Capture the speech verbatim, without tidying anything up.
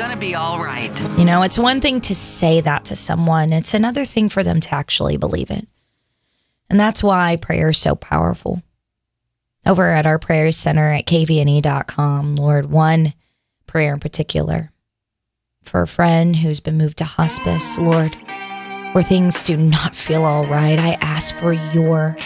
going to be all right. You know, it's one thing to say that to someone. It's another thing for them to actually believe it. And that's why prayer is so powerful. Over at our prayer center at k v n e dot com, Lord, one prayer in particular for a friend who's been moved to hospice, Lord, where things do not feel all right. I ask for your